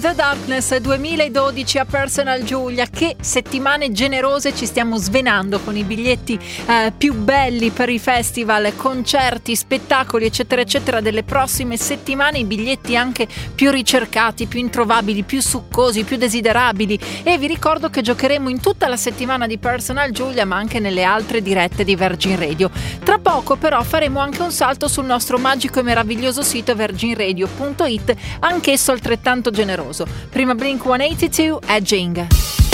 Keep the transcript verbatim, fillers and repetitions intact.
The Darkness duemiladodici a Personal Giulia. Che settimane generose ci stiamo svenando con i biglietti eh, più belli per i festival, concerti, spettacoli eccetera eccetera delle prossime settimane, i biglietti anche più ricercati, più introvabili, più succosi, più desiderabili. E vi ricordo che giocheremo in tutta la settimana di Personal Giulia, ma anche nelle altre dirette di Virgin Radio. Tra poco però faremo anche un salto sul nostro magico e meraviglioso sito virgin radio punto it, anch'esso altrettanto generoso. Prima Blink centottantadue, Edging.